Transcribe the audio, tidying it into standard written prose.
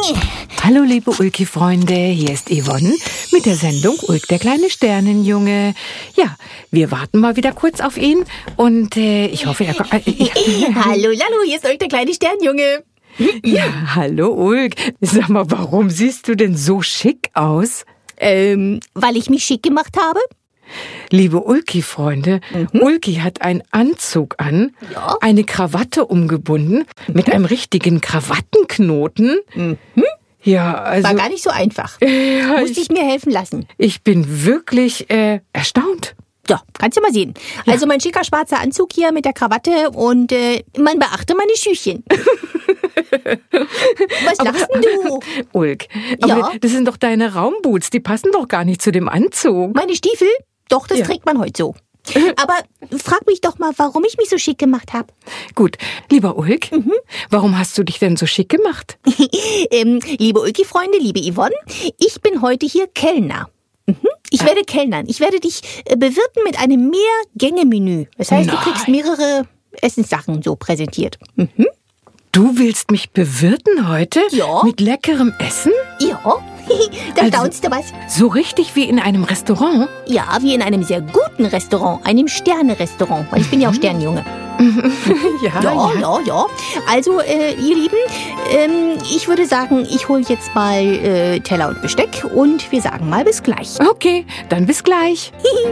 Hallo liebe Ulki-Freunde, hier ist Yvonne mit der Sendung Ulk, der kleine Sternenjunge. Ja, wir warten mal wieder kurz auf ihn und ich hoffe, er kommt... Hallo, hier ist Ulk, der kleine Sternenjunge. Ja, hallo Ulk. Sag mal, warum siehst du denn so schick aus? Weil ich mich schick gemacht habe. Liebe Ulki-Freunde, Ulki hat einen Anzug an, Ja. eine Krawatte umgebunden mit einem richtigen Krawattenknoten. Ja, also... War gar nicht so einfach. Ja, Musste ich mir helfen lassen. ich bin wirklich erstaunt. Ja, kannst du mal sehen. Also mein schicker schwarzer Anzug hier mit der Krawatte und man beachte meine Schüchchen. Was lachst denn du? Ulk, aber Ja? das sind doch deine Raumboots, die passen doch gar nicht zu dem Anzug. Meine Stiefel? Doch, das Ja. trägt man heute so. Aber frag mich doch mal, warum ich mich so schick gemacht habe. Gut, lieber Ulk, warum hast du dich denn so schick gemacht? Liebe Ulki-Freunde, liebe Yvonne, ich bin heute hier Kellner. Ich werde kellnern. Ich werde dich bewirten mit einem Mehrgänge-Menü. Das heißt, du Nein. kriegst mehrere Essenssachen so präsentiert. Du willst mich bewirten heute? Ja. Mit leckerem Essen? Ja, da staunst du was. So richtig wie in einem Restaurant? Ja, wie in einem sehr guten Restaurant, einem Sterne-Restaurant, weil ich bin ja auch Sternenjunge. Ja. Also, ihr Lieben, ich würde sagen, ich hole jetzt mal Teller und Besteck und wir sagen mal bis gleich. Okay, dann bis gleich.